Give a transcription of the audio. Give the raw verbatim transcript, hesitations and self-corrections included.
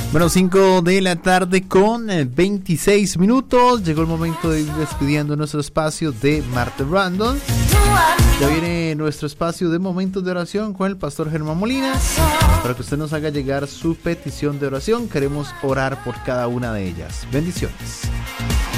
Bueno, cinco de la tarde con veintiséis minutos. Llegó el momento de ir despidiendo nuestro espacio de Martes Random. Ya viene nuestro espacio de momentos de oración con el pastor Germán Molina. Para que usted nos haga llegar su petición de oración, queremos orar por cada una de ellas. Bendiciones.